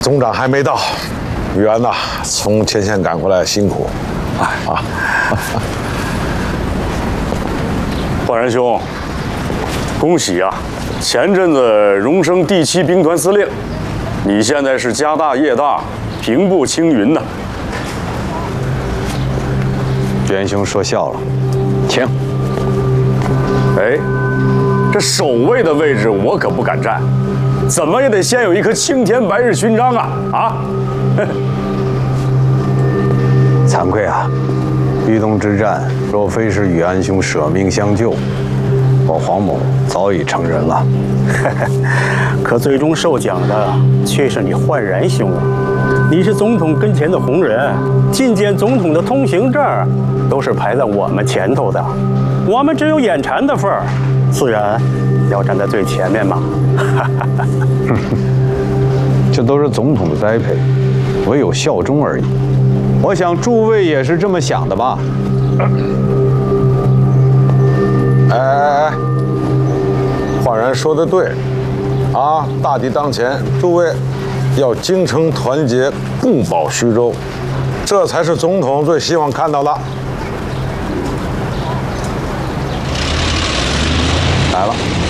总长还没到，袁呐，从前线赶过来辛苦。啊， 焕然兄，恭喜啊！前阵子荣升第7兵团司令，你现在是家大业大，平步青云呐。 袁兄说笑了，请。 哎，这守卫的位置我可不敢占，怎么也得先有一颗青天白日勋章啊！啊！ 惭愧啊，豫东之战若非是宇安兄舍命相救，我黄某早已成人了。 可最终受奖的却是你焕然兄啊！你是总统跟前的红人，觐见总统的通行证都是排在我们前头的，我们只有眼馋的份儿，自然要站在最前面嘛。 这都是总统的栽培，唯有效忠而已。我想诸位也是这么想的吧？ 哎，焕然说的对，啊，大敌当前，诸位要精诚团结，共保徐州，这才是总统最希望看到的。 来了。